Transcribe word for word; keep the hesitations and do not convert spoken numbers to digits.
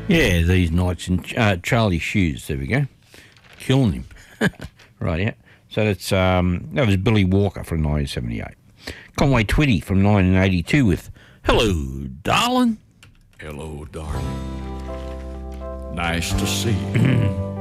Yeah, these nights in uh, Charlie Shoes. There we go. Killing him. Right, yeah. So that's um, that was Billy Walker from nineteen seventy-eight. Conway Twitty from nineteen eighty-two with Hello, Darling. Hello, darling. Nice to see you.